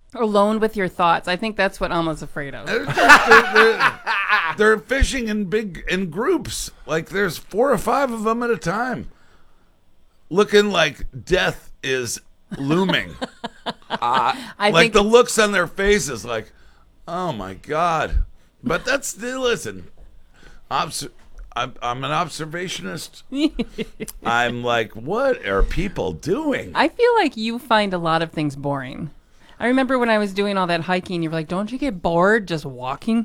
Alone with your thoughts. I think that's what Alma's afraid of. They're fishing in groups. Like there's 4 or 5 of them at a time, looking like death is looming. I like think the looks on their faces, like, oh my God. But listen. I'm an observationist. I'm like, what are people doing? I feel like you find a lot of things boring. I remember when I was doing all that hiking, you were like, don't you get bored just walking?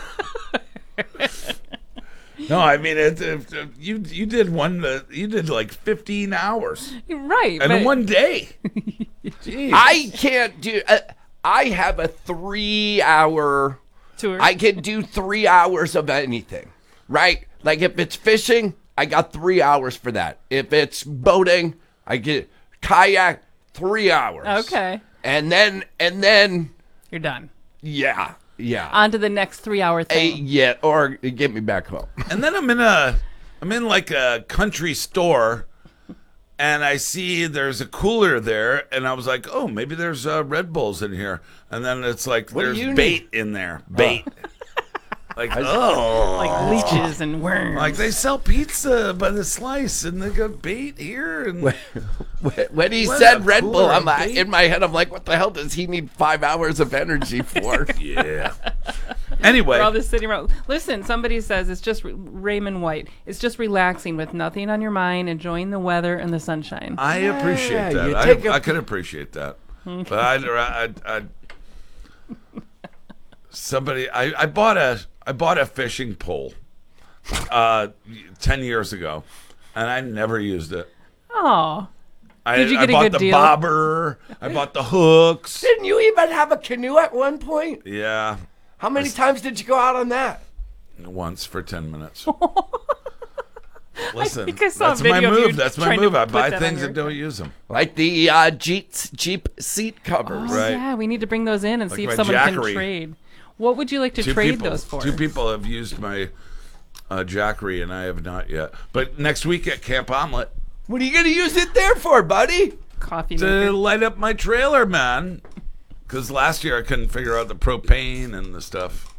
No, I mean, you did you did like 15 hours. Right. And in one day. Jeez. I can't do, I have a 3-hour tour. I can do 3 hours of anything, right? Like if it's fishing, I got 3 hours for that. If it's boating, I get kayak 3 hours. Okay. And then You're done. Yeah. On to the next 3-hour thing. Yeah, or get me back home. And then I'm in like a country store, and I see there's a cooler there, and I was like, oh, maybe there's Red Bulls in here. And then it's like there's bait in there. Bait. Like, like leeches and worms. Like they sell pizza by the slice, and they got bait here. And when he said Red Bull, in my head, I'm like, what the hell does he need 5 hours of energy for? Yeah. Anyway. We're all just sitting around. Listen, somebody says it's just Raymond White. It's just relaxing with nothing on your mind, enjoying the weather and the sunshine. I appreciate that. I could appreciate that. But I bought a fishing pole 10 years ago, and I never used it. Oh. Did you get a bought good the deal? bobber. I bought the hooks. Didn't you even have a canoe at one point? Yeah. How many times did you go out on that? Once for 10 minutes. Listen, think I saw a that's my video of you move. That's my trying to move. I put buy that things on and your- don't use them. Like the Jeep seat covers. Oh, Right. yeah, we need to bring those in and Like see if my someone Jackery. can trade. What would you like to trade those for? 2 people have used my Jackery, and I have not yet. But next week at Camp Omelet, What are you going to use it there for, buddy? Coffee to maker. light up my trailer, man. Because last year I couldn't figure out the propane and the stuff.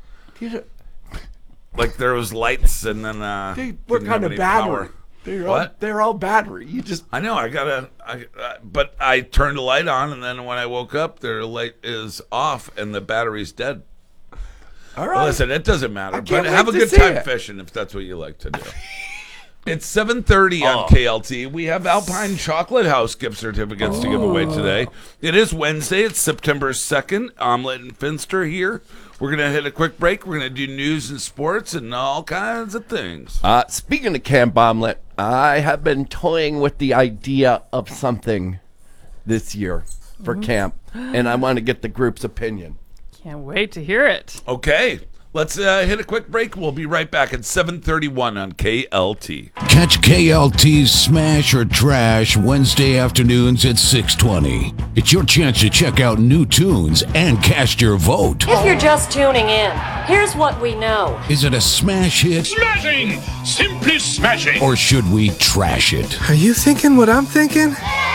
Like there was lights, and then They work didn't on have a any battery. power. They're all battery. You just I know. But I turned the light on, and then when I woke up, their light is off, and the battery's dead. all Well, right. listen, it doesn't matter. I can't But have a wait to good see time it. fishing if that's what you like to do. It's 7:30 on KLT. We have Alpine Chocolate House gift certificates to give away today. It is Wednesday. It's September 2nd. Omelet and Finster here. We're going to hit a quick break. We're going to do news and sports and all kinds of things. Speaking of Camp Omelet, I have been toying with the idea of something this year for camp, and I want to get the group's opinion. Can't wait to hear it. Okay. Let's hit a quick break. We'll be right back at 7:31 on KLT. Catch KLT's Smash or Trash Wednesday afternoons at 6:20. It's your chance to check out new tunes and cast your vote. If you're just tuning in, here's what we know. Is it a smash hit Smashing! Simply smashing! or should we trash it? Are you thinking what I'm thinking?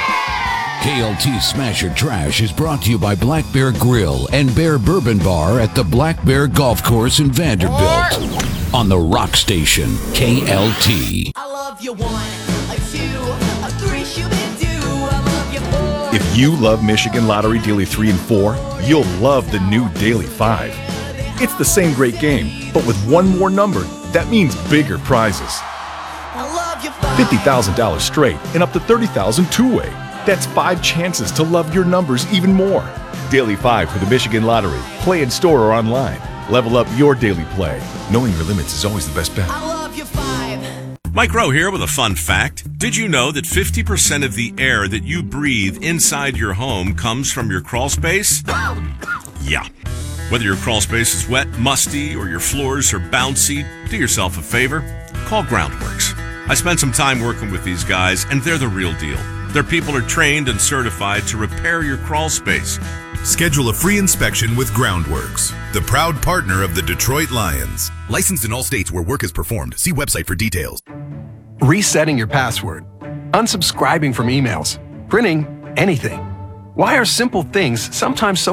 KLT Smash or Trash is brought to you by Black Bear Grill and Bear Bourbon Bar at the Black Bear Golf Course in Vanderbilt. On the Rock Station, KLT. I love you 1, a 2, a 3, shoo-be-doo. I love you 4. If you love Michigan Lottery Daily 3 and 4, you'll love the new Daily 5. It's the same great game, but with one more number, that means bigger prizes. I love you 5. $50,000 straight and up to $30,000 two-way. That's 5 chances to love your numbers even more. Daily 5 for the Michigan Lottery. Play in store or online. Level up your daily play. Knowing your limits is always the best bet. I love you 5. Mike Rowe here with a fun fact. Did you know that 50% of the air that you breathe inside your home comes from your crawl space? Yeah. Whether your crawl space is wet, musty, or your floors are bouncy, do yourself a favor. Call Groundworks. I spent some time working with these guys, and they're the real deal. Their people are trained and certified to repair your crawl space. Schedule a free inspection with Groundworks, the proud partner of the Detroit Lions. Licensed in all states where work is performed. See website for details. Resetting your password, unsubscribing from emails, printing anything. Why are simple things sometimes so